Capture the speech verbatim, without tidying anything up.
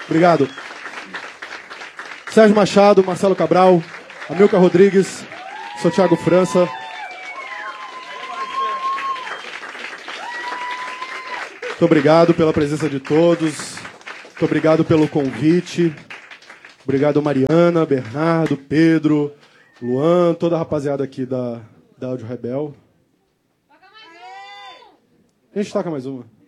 Obrigado. Sérgio Machado, Marcelo Cabral, Amilcar Rodrigues, sou Thiago França. Muito obrigado pela presença de todos. Muito obrigado pelo convite. Obrigado, Mariana, Bernardo, Pedro, Luan, toda a rapaziada aqui da, da Áudio Rebel. A gente toca mais uma.